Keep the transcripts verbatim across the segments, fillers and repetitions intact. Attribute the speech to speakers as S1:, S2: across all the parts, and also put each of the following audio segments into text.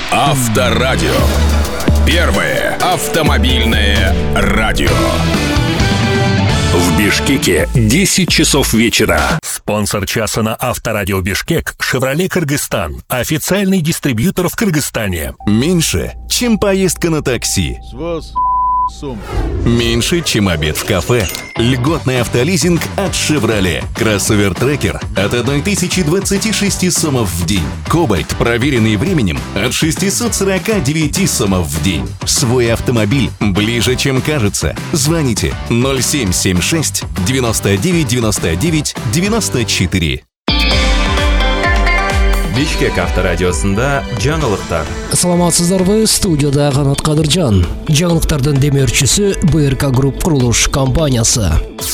S1: Авторадио. Первое автомобильное радио. В Бишкеке десять часов вечера.
S2: Спонсор часа на Авторадио Бишкек – «Шевроле Кыргызстан», официальный дистрибьютор в Кыргызстане.
S3: Меньше, чем поездка на такси. Меньше, чем обед в кафе. Льготный автолизинг от «Шевроле». Кроссовер Трекер от тысяча двадцать шесть сомов в день. Кобальт, проверенный временем, от шестьсот сорок девять сомов в день. Свой автомобиль ближе, чем кажется. Звоните ноль семь семь шесть девяносто девять девяносто девять девяносто четыре.
S4: Бишкек авторадиосында жаңылыктар.
S5: Саламатсыздарбы, студияда Канат Кадыржан. Жаңылыктардын демеушүсү БРК Групп курулуш компаниясы.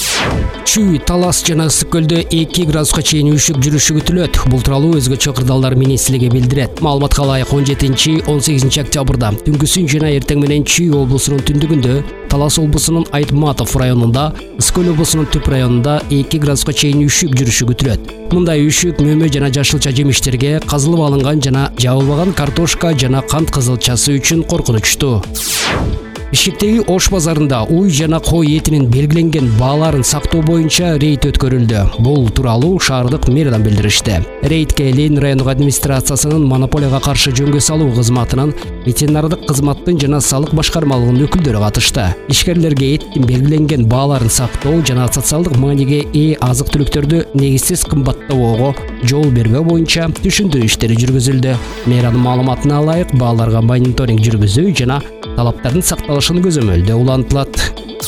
S5: Чүй, Талас жана Ысык-Көлдө эки градуска чейин үшүк жүрүшү күтүлөт. Бул тууралуу өзгөчө кырдаалдар менен силерге билдирет. Маалыматка ылайык он жетинчи он сегизинчи октябрда түнкүсүн жана эртең менен Чүй облусунун түндүгүндө, Талас облусунун Айтматов районунда, Ысык-Көл облусунун Түп районунда эки градуска чейин үшүк жүрүшү күтүлөт. Мындай үшүк мөмө жана жашылча жемиштерге, казылып алынган жана жабылбаган картошка жана кант кызылчасы үчүн коркунучтуу. Бишкектеги Ош базарында уй жана кой этинин белгиленген бааларын сактоо боюнча рейд өткөрүлдү. Бул тууралуу шаардык мэриядан билдиришти. Рейдке Ленин райондук администрациясынын монополияга каршы жөнгө салуу кызматынын, ветеринардык кызматтын жана салык башкармалыгынын өкүлдөрү катышты. Ишкерлерге эттин белгиленген бааларын сактоо жана социалдык мааниге ээ азык-түлүктөрдү негизсиз кымбаттоого жол бербөө боюнча түшүндүрүү иштери жүргүзүлдү. Мэриянын маалыматына ылайык, бааларга мониторинг жүргүзүү жана талаптардын сакталышын көзөмөлдөө улантылат.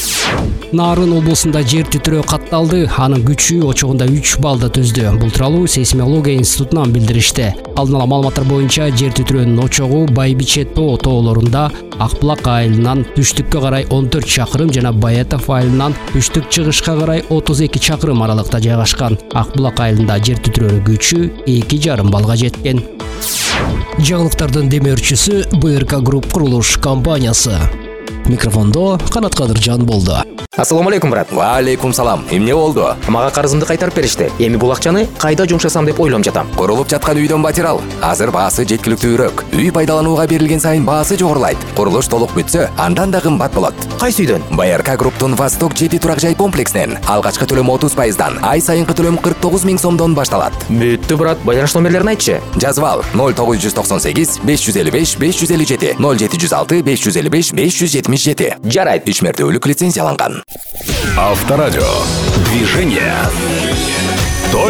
S5: Нарын облусунда жер титирөө катталды. Анын күчү очогунда үч баллды түздү. Бул тууралуу сейсмология институтунан билдиришти. Алдын ала маалыматтар боюнча жер титирөөнүн очогу Байбиче тоо тоолорунда, Акбулак айылынан түштүккө карай он төрт чакырым жана Баятов айылынан түштүк чыгышка карай отуз эки чакырым аралыкта жайгашкан. Акбулак айылында жер титирөөнүн күчү эки жарым баллга жеткен. Жаңылыктардын демеушүсү БРК Групп курулуш компаниясы. Микрофондо Канат Кадыржан болду.
S6: Ассаламу алейкум, брат.
S7: Ва алейкум салам. Эмне болду?
S6: Мага карызымды кайтарып беришти. Эми бул акчаны кайда жумшасам деп ойлоп жатам.
S7: Курулуп жаткан үйдөн батирал. Азыр баасы жеткиликтүүрөөк. Үй пайдаланууга берилген сайын баасы жогорулайт. Курулуш толук бүтсө, андан да кымбат болот.
S6: Кайсы үйдөн?
S7: БРК Групптун Восток жети турак жай комплексинен. Алгачкы төлөм отуз пайыздан, ай сайынкы төлөм кырк тогуз миң сомдон башталат.
S6: Бүттү, брат. Байланыш номерлерин айтчы.
S7: Жазып ал: ноль тогуз жүз токсон сегиз беш жүз элүү беш беш жүз элүү жети, ноль жети жүз алты беш жүз элүү беш беш жүз жетимиш жети.
S6: Жарайт.
S7: Үч мертөлүк лицензияланган.
S1: Авторадио. Движение.